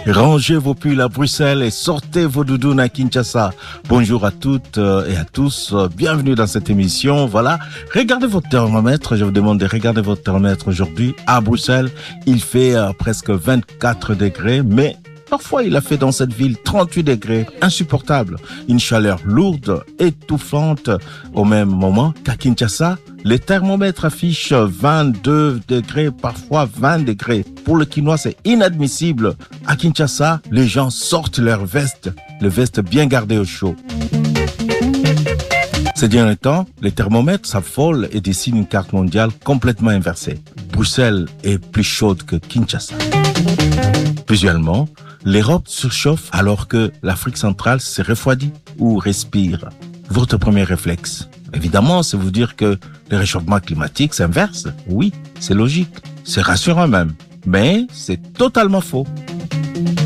Rangez vos pulls à Bruxelles et sortez vos doudounes à Kinshasa. Bonjour à toutes et à tous. Bienvenue dans cette émission. Voilà. Regardez votre thermomètre. Je vous demande de regarder votre thermomètre aujourd'hui. À Bruxelles, il fait presque 24 degrés, mais parfois, il a fait dans cette ville 38 degrés, insupportable. Une chaleur lourde, étouffante. Au même moment qu'à Kinshasa, les thermomètres affichent 22 degrés, parfois 20 degrés. Pour le Quinois, c'est inadmissible. À Kinshasa, les gens sortent leurs vestes, les vestes bien gardées au chaud. Ces derniers temps, les thermomètres s'affolent et dessinent une carte mondiale complètement inversée. Bruxelles est plus chaude que Kinshasa. Visuellement, l'Europe surchauffe alors que l'Afrique centrale se refroidit ou respire. Votre premier réflexe, évidemment, c'est vous dire que le réchauffement climatique s'inverse. Oui, c'est logique, c'est rassurant même, mais c'est totalement faux.